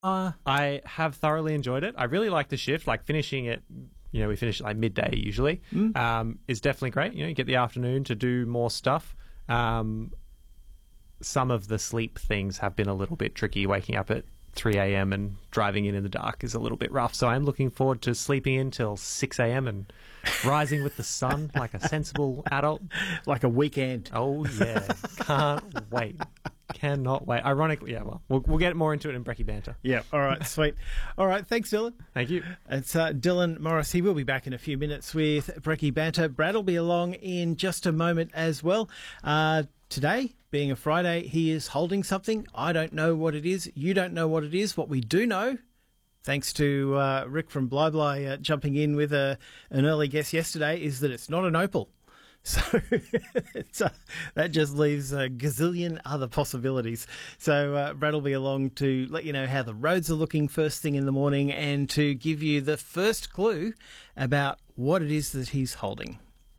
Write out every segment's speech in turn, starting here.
I have thoroughly enjoyed it. I really like the shift, like finishing it. We finish at like midday usually. Is definitely great. You get the afternoon to do more stuff. Some of the sleep things have been a little bit tricky. Waking up at 3 a.m. and driving in the dark is a little bit rough. So I'm looking forward to sleeping in till 6 a.m. and rising with the sun like a sensible adult. Like a weekend. Oh, yeah. Can't wait. Cannot wait. Ironically, yeah, well, we'll get more into it in Brekkie Banter. Yeah, all right, sweet. All right, thanks, Dylan. Thank you. It's Dylan Morris. He will be back in a few minutes with Brekkie Banter. Brad will be along in just a moment as well. Today, being a Friday, he is holding something. I don't know what it is. You don't know what it is. What we do know, thanks to Rick from Bly jumping in with an early guess yesterday, is that it's not an opal. So that just leaves a gazillion other possibilities. So Brad will be along to let you know how the roads are looking first thing in the morning and to give you the first clue about what it is that he's holding.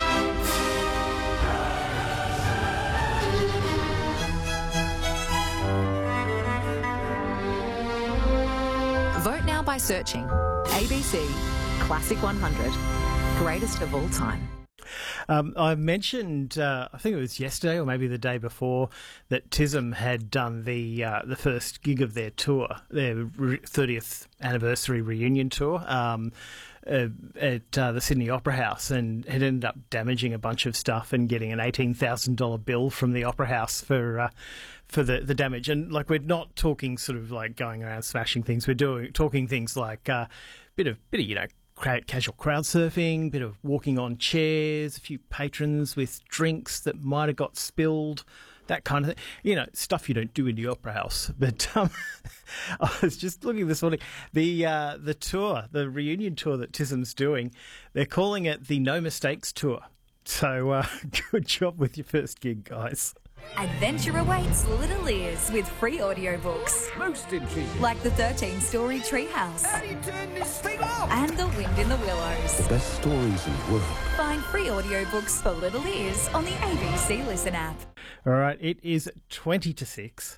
Vote now by searching ABC Classic 100, greatest of all time. I mentioned, I think it was yesterday or maybe the day before, that TISM had done the first gig of their tour, their 30th anniversary reunion tour at the Sydney Opera House, and had ended up damaging a bunch of stuff and getting an $18,000 bill from the Opera House for the damage. And like, we're not talking sort of like going around smashing things. We're talking things like bit of casual crowd surfing, bit of walking on chairs, a few patrons with drinks that might have got spilled, that kind of thing. Stuff you don't do in the Opera House. But I was just looking this morning. The tour, the reunion tour that TISM's doing, they're calling it the No Mistakes Tour. So good job with your first gig, guys. Adventure awaits little ears with free audiobooks. Most intriguing. Like the 13-story Treehouse. How do you turn this thing off? And The Wind in the Willows. The best stories in the world. Find free audiobooks for little ears on the ABC Listen app. All right, it is 20 to 6.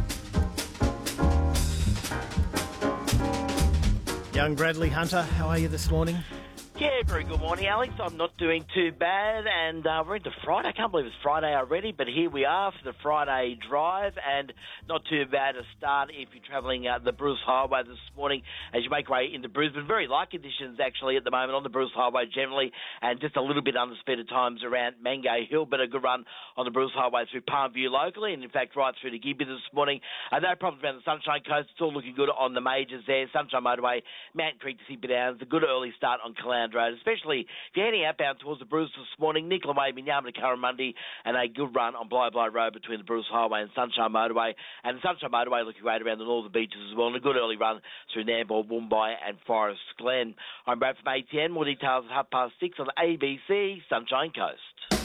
Young Bradley Hunter, how are you this morning? Yeah, very good morning, Alex. I'm not doing too bad, and we're into Friday. I can't believe it's Friday already, but here we are for the Friday drive, and not too bad a start if you're travelling the Bruce Highway this morning as you make way into Brisbane. Very light conditions, actually, at the moment on the Bruce Highway generally, and just a little bit underspeed at times around Mango Hill, but a good run on the Bruce Highway through Palmview locally, and in fact right through to Gibby this morning. No problems around the Sunshine Coast. It's all looking good on the majors there. Sunshine Motorway, Mountain Creek to Sippy Downs. A good early start on Caloundra Road, especially if you're heading outbound towards the Bruce this morning. Nicola Way, Minyama to Curramundi, and a good run on Bly Road between the Bruce Highway and Sunshine Motorway. And the Sunshine Motorway looking great around the northern beaches as well, and a good early run through Nambour, Woombye and Forest Glen. I'm Brad from ATN. More details at 6:30 on ABC Sunshine Coast.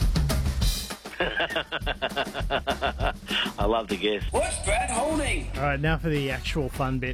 I love the guess. What's Brad holding? All right, now for the actual fun bit.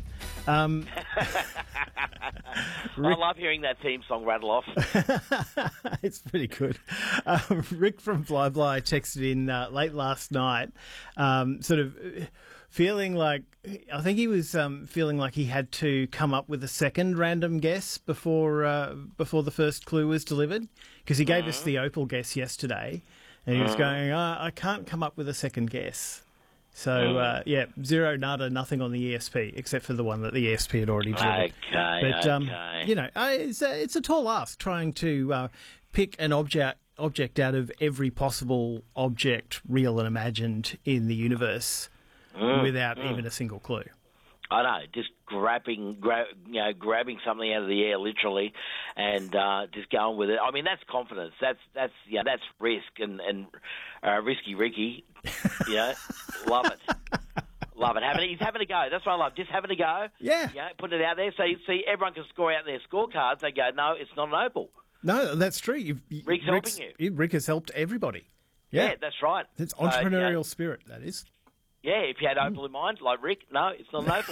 I love hearing that theme song rattle off. It's pretty good. Rick from Bly texted in late last night, sort of feeling like, I think he was feeling like he had to come up with a second random guess before the first clue was delivered, because he gave us the opal guess yesterday, and he was going, I can't come up with a second guess. So, zero, nada, nothing on the ESP, except for the one that the ESP had already delivered. Okay, but, it's a tall ask trying to pick an object out of every possible object, real and imagined, in the universe without even a single clue. I know, just grabbing something out of the air, literally, and just going with it. I mean, that's confidence. That's risk and risky Ricky. Love it. Love it. He's having a go. That's what I love. Just having a go. Yeah. Put it out there so you see everyone can score out their scorecards. They go, no, it's not an opal. No, that's true. Rick's helping you. Rick has helped everybody. Yeah, that's right. It's entrepreneurial spirit, that is. Yeah, if you had opal in mind, like Rick, no, it's not an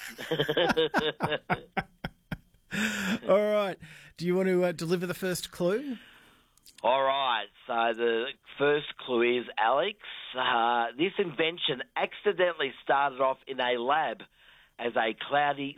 opal. All right. Do you want to deliver the first clue? All right. So the first clue is, Alex, this invention accidentally started off in a lab as a cloudy